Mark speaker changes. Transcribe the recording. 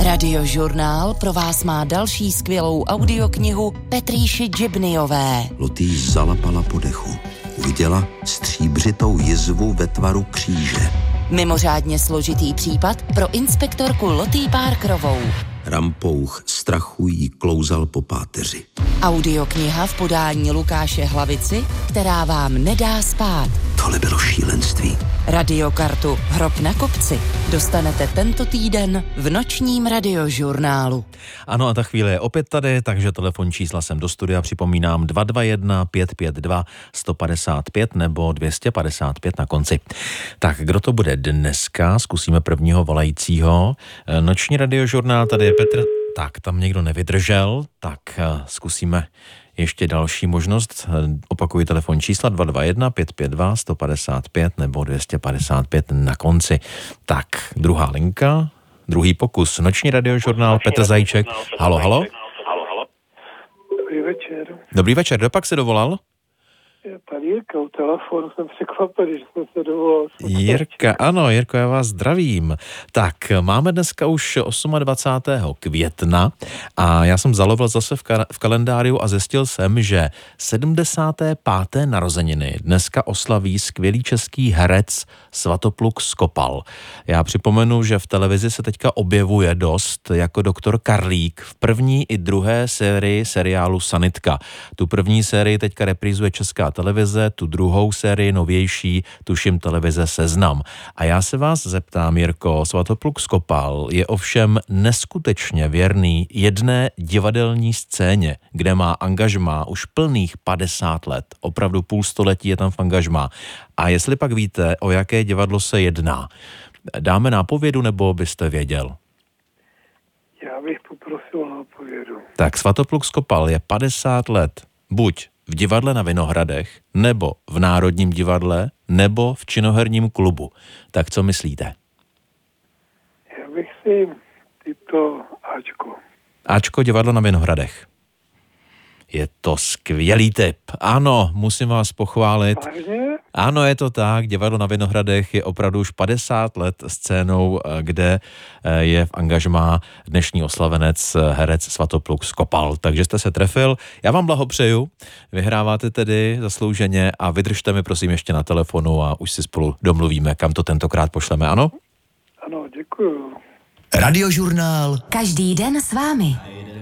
Speaker 1: Radiožurnál pro vás má další skvělou audioknihu Petrýši Džibnyové.
Speaker 2: Lotý zalapala po dechu. Uviděla stříbřitou jizvu ve tvaru kříže.
Speaker 1: Mimořádně složitý případ pro inspektorku Lotý Parkerovou.
Speaker 2: Rampouch strachu jí klouzal po páteři.
Speaker 1: Audiokniha v podání Lukáše Hlavici, která vám nedá spát.
Speaker 2: Tohle bylo šílenství.
Speaker 1: Radiokartu Hrob na kopci dostanete tento týden v nočním radiožurnálu.
Speaker 3: Ano, a ta chvíle je opět tady, takže telefonní čísla sem do studia připomínám 221 552 155 nebo 255 na konci. Tak, kdo to bude dneska? Zkusíme prvního volajícího. Noční radiožurnál, tady je Petr. Tak, tam někdo nevydržel, tak zkusíme ještě další možnost. Opakuji telefonní čísla 221 552 155 nebo 255 na konci. Tak, druhá linka, druhý pokus. Noční radiožurnál, Petr Zajíček. Halo, halo.
Speaker 4: Dobrý večer.
Speaker 3: Dobrý večer, kdo pak se dovolal?
Speaker 4: Tady Jirka u telefonu, jsem překvapený, že jsem se dovolal.
Speaker 3: Jirka, ano, Jirko, já vás zdravím. Tak, máme dneska už 28. května a já jsem zalovil zase v kalendáriu a zjistil jsem, že 75. narozeniny dneska oslaví skvělý český herec Svatopluk Skopal. Já připomenu, že v televizi se teďka objevuje dost jako doktor Karlík v první i druhé sérii seriálu Sanitka. Tu první sérii teďka reprízuje Česká televize, tu druhou sérii novější, tuším televize Seznam. A já se vás zeptám, Jirko, Svatopluk Skopal je ovšem neskutečně věrný jedné divadelní scéně, kde má angažmá už plných 50 let. Opravdu půl století je tam v angažmá. A jestli pak víte, o jaké divadlo se jedná, dáme nápovědu, nebo byste věděl?
Speaker 4: Já bych poprosil nápovědu.
Speaker 3: Tak Svatopluk Skopal je 50 let buď v divadle na Vinohradech, nebo v Národním divadle, nebo v činoherním klubu. Tak co myslíte?
Speaker 4: Já bych si tyto Ačko.
Speaker 3: Ačko, divadlo na Vinohradech. Je to skvělý tip. Ano, musím vás pochválit.
Speaker 4: Vážně?
Speaker 3: Ano, je to tak. Divadlo na Vinohradech je opravdu už 50 let scénou, kde je v angažmá dnešní oslavenec herec Svatopluk Skopal. Takže jste se trefil. Já vám blahopřeju. Vyhráváte tedy zaslouženě a vydržte mi prosím ještě na telefonu a už si spolu domluvíme, kam to tentokrát pošleme, ano?
Speaker 4: Ano, děkuju.
Speaker 2: Radiožurnál.
Speaker 1: Každý den s vámi.